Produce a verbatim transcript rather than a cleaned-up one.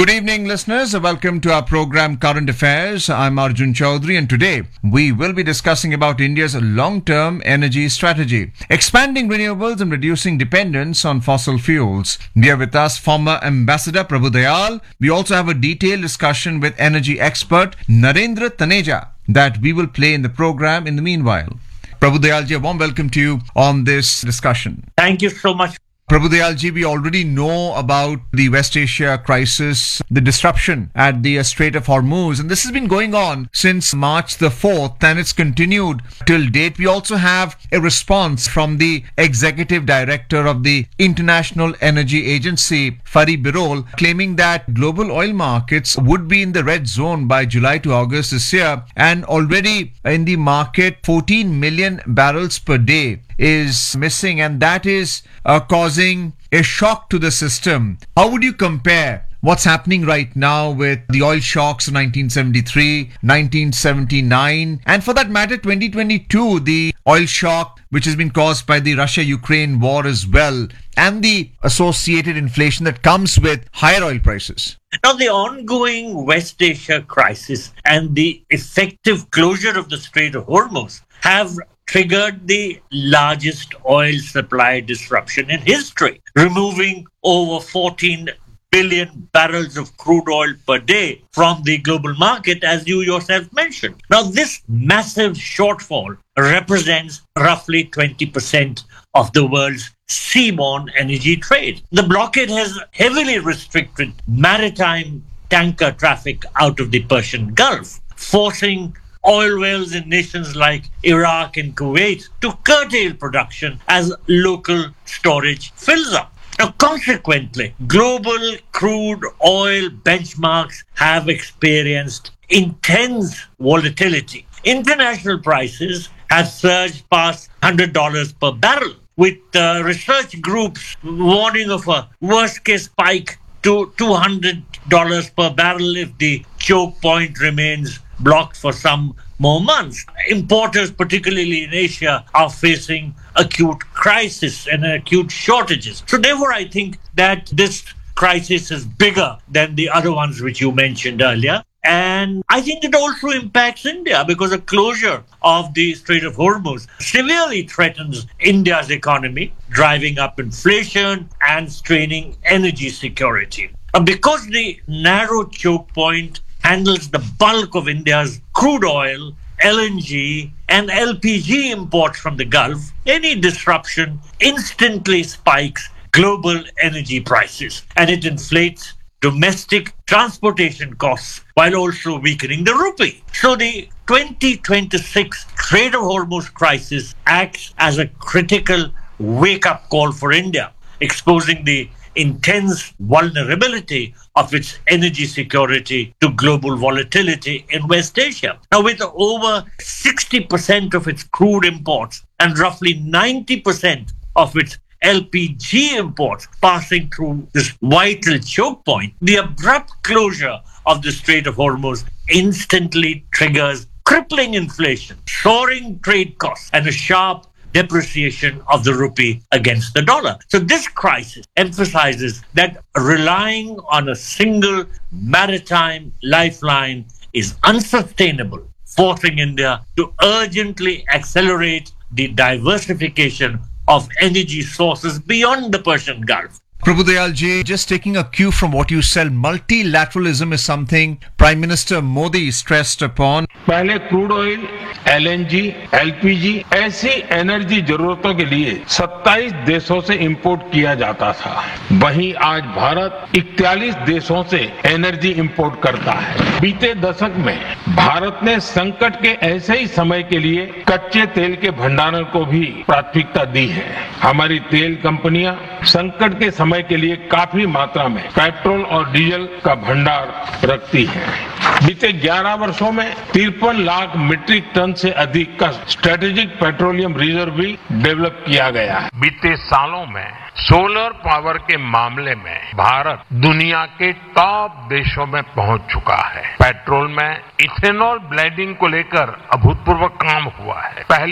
Good evening, listeners. Welcome to our program Current Affairs. I'm Arjun Chaudhary, and today we will be discussing about India's long-term energy strategy, expanding renewables and reducing dependence on fossil fuels. We have with us former Ambassador Prabhu Dayal. We also have a detailed discussion with energy expert Narendra Taneja that we will play in the program in the meanwhile. Prabhu Dayal ji, a warm welcome to you on this discussion. Thank you so much. Prabhu Dayal ji, we already know about the West Asia crisis, the disruption at the Strait of Hormuz, and this has been going on since March the fourth, and it's continued till date. We also have a response from the Executive Director of the International Energy Agency, Fari Birol, claiming that global oil markets would be in the red zone by July to August this year, and already in the market, fourteen million barrels per day is missing, and that is uh, causing a shock to the system. How would you compare what's happening right now with the oil shocks of nineteen seventy-three, nineteen seventy-nine, and for that matter twenty twenty-two, the oil shock which has been caused by the Russia-Ukraine war as well, and the associated inflation that comes with higher oil prices? Now, the ongoing West Asia crisis and the effective closure of the Strait of Hormuz have triggered the largest oil supply disruption in history, removing over fourteen billion barrels of crude oil per day from the global market, as you yourself mentioned. Now, this massive shortfall represents roughly twenty percent of the world's seaborne energy trade. The blockade has heavily restricted maritime tanker traffic out of the Persian Gulf, forcing oil wells in nations like Iraq and Kuwait to curtail production as local storage fills up. Now, consequently, global crude oil benchmarks have experienced intense volatility. International prices have surged past one hundred dollars per barrel, with uh, research groups warning of a worst-case spike to two hundred dollars per barrel if the choke point remains blocked for some more months. Importers, particularly in Asia, are facing acute crisis and acute shortages. So therefore, I think that this crisis is bigger than the other ones which you mentioned earlier. And I think it also impacts India because the closure of the Strait of Hormuz severely threatens India's economy, driving up inflation and straining energy security. Because the narrow choke point handles the bulk of India's crude oil, L N G, and L P G imports from the Gulf, any disruption instantly spikes global energy prices, and it inflates domestic transportation costs while also weakening the rupee. So the twenty twenty-six Strait of Hormuz crisis acts as a critical wake-up call for India, exposing the intense vulnerability of its energy security to global volatility in West Asia. Now, with over sixty percent of its crude imports and roughly ninety percent of its L P G imports passing through this vital choke point, the abrupt closure of the Strait of Hormuz instantly triggers crippling inflation, soaring trade costs, and a sharp depreciation of the rupee against the dollar. So this crisis emphasizes that relying on a single maritime lifeline is unsustainable, forcing India to urgently accelerate the diversification of energy sources beyond the Persian Gulf. Prabhu Dayal ji, just taking a cue from what you said, multilateralism is something Prime Minister Modi stressed upon. पहले crude oil, L N G, L P G ऐसी energy जरूरतों के लिए सत्ताईस देशों से import किया जाता था। वहीं आज भारत इकतालीस देशों से एनर्जी इंपोर्ट करता है। बीते दशक में भारत ने संकट के ऐसे ही समय के लिए कच्चे तेल के भंडारण को भी प्राथमिकता दी है। हमारी तेल कंपनियां संकट के समय के लिए काफी मात्रा में पेट्रोल और डीजल का भंडार रखती हैं। बीते ग्यारह वर्षों में तिरपन लाख मीट्रिक टन से अधिक का स्ट्रेटेजिक पेट्रोलियम रिजर्व भी डेवलप किया गया है। बीते सालों में सोलर पावर के मामले में भारत दुनिया के टॉप देशों में पहुंच चुका है। पेट्रोल में इथेनॉल ब्लेंडिंग को लेकर अभूतपूर्व काम हुआ है। पहले